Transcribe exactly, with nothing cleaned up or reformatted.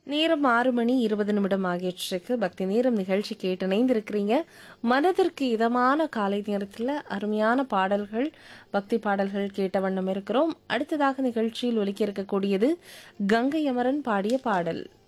நேரம் ஆறு மணி இருபது நிமிடம் ஆகியிருக்கு. பக்தி நேரம் நிகழ்ச்சி கேட்டு இணைந்திருக்கிறீங்க. மனதிற்கு இதமான காலை நேரத்தில் அருமையான பாடல்கள், பக்தி பாடல்கள் கேட்ட வண்ணம் இருக்கிறோம். அடுத்ததாக நிகழ்ச்சியில் ஒலிக்க இருக்கக்கூடியது கங்கை அமரன் பாடிய பாடல்.